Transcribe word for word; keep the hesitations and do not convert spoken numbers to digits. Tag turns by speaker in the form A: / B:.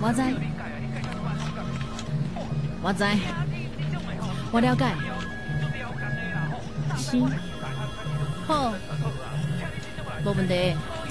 A: 我知，我知，我了解。是，好，无问题。